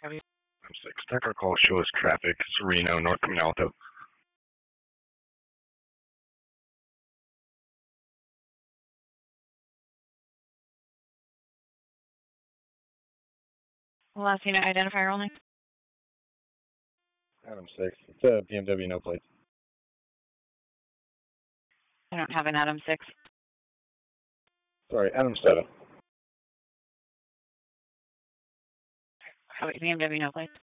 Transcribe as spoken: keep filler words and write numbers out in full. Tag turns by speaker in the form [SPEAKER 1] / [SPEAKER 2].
[SPEAKER 1] Have you?
[SPEAKER 2] I'm six. Decker call shows traffic, Sereno, North Minalto.
[SPEAKER 1] Last unit identifier only.
[SPEAKER 2] Adam six. It's a B M W, no plates.
[SPEAKER 1] I don't have an Adam six.
[SPEAKER 2] Sorry, Adam seven.
[SPEAKER 1] Oh, wait, B M W, no plates.